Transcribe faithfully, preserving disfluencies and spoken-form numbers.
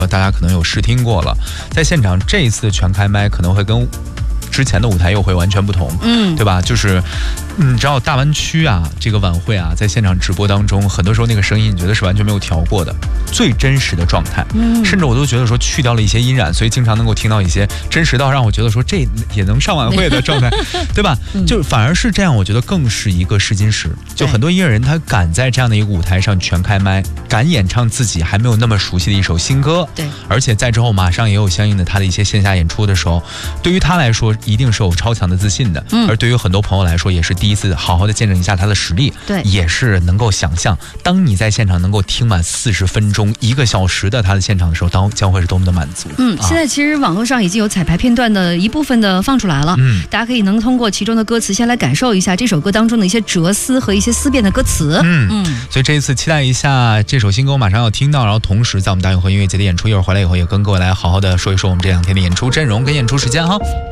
大家可能有试听过了。在现场这一次的全开麦可能会跟之前的舞台又会完全不同，嗯，对吧？就是你知道大湾区啊，这个晚会啊，在现场直播当中，很多时候那个声音你觉得是完全没有调过的，最真实的状态，嗯，甚至我都觉得说去掉了一些音染，所以经常能够听到一些真实到让我觉得说这也能上晚会的状态，对吧？就反而是这样，我觉得更是一个试金石。就很多音乐人他敢在这样的一个舞台上全开麦，敢演唱自己还没有那么熟悉的一首新歌，对，而且在之后马上也有相应的他的一些线下演出的时候，对于他来说一定是有超强的自信的，嗯，而对于很多朋友来说也是第一次好好的见证一下他的实力，对，也是能够想象，当你在现场能够听满四十分钟、一个小时的他的现场的时候，当将会是多么的满足。 嗯，现在其实网络上已经有彩排片段的一部分的放出来了，嗯，大家可以能通过其中的歌词先来感受一下这首歌当中的一些哲思和一些思辨的歌词。 嗯嗯，所以这一次期待一下这首新歌，我马上要听到，然后同时在我们大永和音乐节的演出，一会儿回来以后也跟各位来好好的说一说我们这两天的演出阵容跟演出时间哈。